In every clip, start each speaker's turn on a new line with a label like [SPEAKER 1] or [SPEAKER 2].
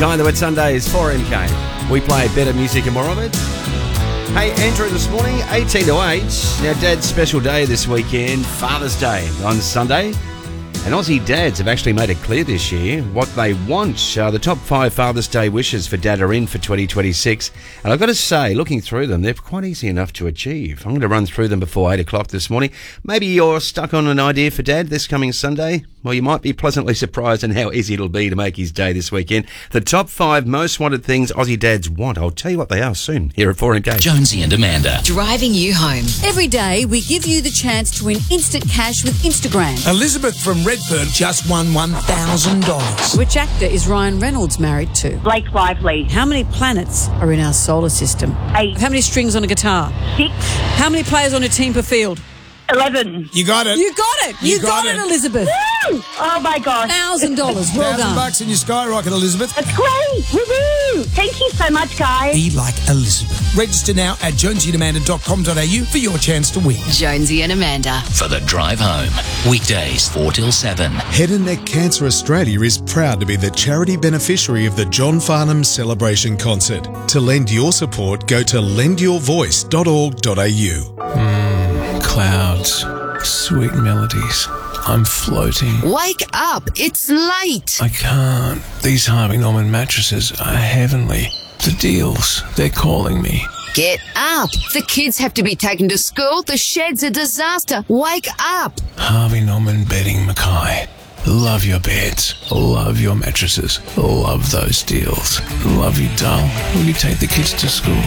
[SPEAKER 1] Mackay, the Wet Sundays, 4MK. We play better music and more of it. Hey, Andrew, this morning, 18 to 8. Now, Dad's special day this weekend, Father's Day on Sunday. And Aussie dads have actually made it clear this year what they want. The top 5 Father's Day wishes for Dad are in for 2026. And I've got to say, looking through them, they're quite easy enough to achieve. I'm going to run through them before 8 o'clock this morning. Maybe you're stuck on an idea for Dad this coming Sunday. Well, you might be pleasantly surprised in how easy it'll be to make his day this weekend. The top 5 most wanted things Aussie dads want. I'll tell you what they are soon here at 4MK.
[SPEAKER 2] Jonesy and Amanda.
[SPEAKER 3] Driving you home.
[SPEAKER 4] Every day, we give you the chance to win instant cash with Instagram.
[SPEAKER 5] Elizabeth from Redfern just won $1,000.
[SPEAKER 4] Which actor is Ryan Reynolds married to?
[SPEAKER 6] Blake Lively.
[SPEAKER 4] How many planets are in our solar system?
[SPEAKER 6] 8.
[SPEAKER 4] How many strings on a guitar?
[SPEAKER 6] 6.
[SPEAKER 4] How many players on a team per field?
[SPEAKER 6] 11.
[SPEAKER 5] You got it.
[SPEAKER 4] You got it. You got it, Elizabeth.
[SPEAKER 6] Woo! Oh my gosh.
[SPEAKER 4] $1,000. Well done.
[SPEAKER 5] $1,000 in your skyrocket, Elizabeth.
[SPEAKER 6] That's great. Woohoo! Thank you so much, guys.
[SPEAKER 5] Be like Elizabeth. Register now at jonesyandamanda.com.au for your chance to win.
[SPEAKER 3] Jonesy and Amanda.
[SPEAKER 2] For the drive home. Weekdays 4 till 7.
[SPEAKER 7] Head and Neck Cancer Australia is proud to be the charity beneficiary of the John Farnham Celebration Concert. To lend your support, go to lendyourvoice.org.au.
[SPEAKER 8] Clouds, sweet melodies. I'm floating.
[SPEAKER 3] Wake up. It's late.
[SPEAKER 8] I can't. These Harvey Norman mattresses are heavenly. The deals, they're calling me.
[SPEAKER 3] Get up. The kids have to be taken to school. The shed's a disaster. Wake up.
[SPEAKER 8] Harvey Norman Bedding, Mackay. Love your beds. Love your mattresses. Love those deals. Love you, doll. Will you take the kids to school?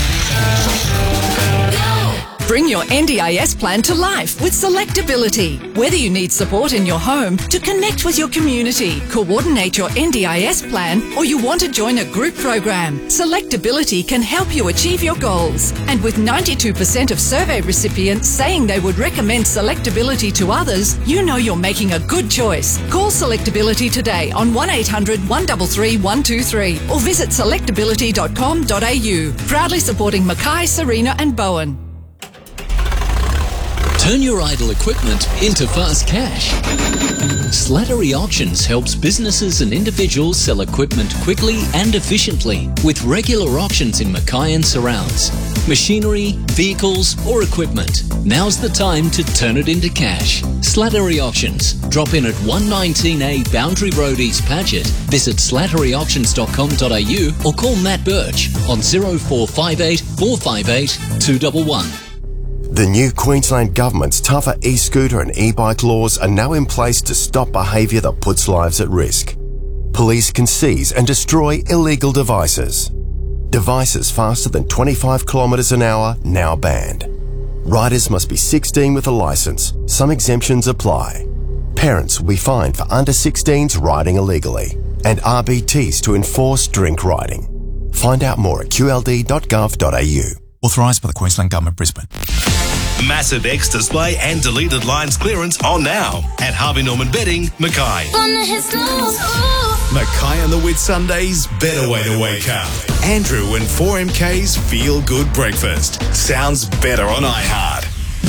[SPEAKER 9] Bring your NDIS plan to life with Selectability. Whether you need support in your home, to connect with your community, coordinate your NDIS plan, or you want to join a group program, Selectability can help you achieve your goals. And with 92% of survey recipients saying they would recommend Selectability to others, you know you're making a good choice. Call Selectability today on 1800 133 123 or visit selectability.com.au. Proudly supporting Mackay, Serena and Bowen.
[SPEAKER 2] Turn your idle equipment into fast cash. Slattery Auctions helps businesses and individuals sell equipment quickly and efficiently with regular auctions in Mackay and surrounds. Machinery, vehicles or equipment. Now's the time to turn it into cash. Slattery Auctions. Drop in at 119A Boundary Road, East Paget. Visit slatteryauctions.com.au or call Matt Birch on 0458 458 211.
[SPEAKER 10] The new Queensland Government's tougher e-scooter and e-bike laws are now in place to stop behaviour that puts lives at risk. Police can seize and destroy illegal devices. Devices faster than 25 kilometres an hour now banned. Riders must be 16 with a licence. Some exemptions apply. Parents will be fined for under 16s riding illegally, and RBTs to enforce drink riding. Find out more at qld.gov.au.
[SPEAKER 11] Authorised by the Queensland Government, Brisbane.
[SPEAKER 12] Massive X display and deleted lines clearance on now at Harvey Norman Bedding, Mackay. Mackay and the Whit Sundays, better way to wake up. Andrew and 4MK's Feel Good Breakfast. Sounds better on iHeart.